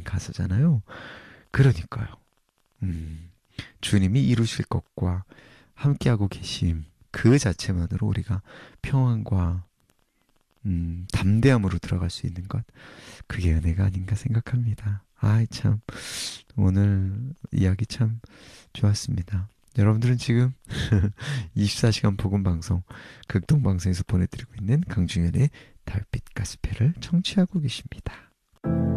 가서잖아요. 그러니까요. 주님이 이루실 것과 함께하고 계심 그 자체만으로 우리가 평안과 담대함으로 들어갈 수 있는 것, 그게 은혜가 아닌가 생각합니다. 아이 참, 오늘 이야기 참 좋았습니다. 여러분들은 지금 24시간 복음 방송 극동방송에서 보내드리고 있는 강중현의 달빛 가스펠을 청취하고 계십니다.